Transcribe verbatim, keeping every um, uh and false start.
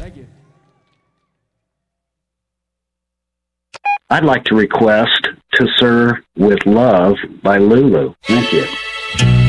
Thank you. I'd like to request To Serve with Love by Lulu. Thank you.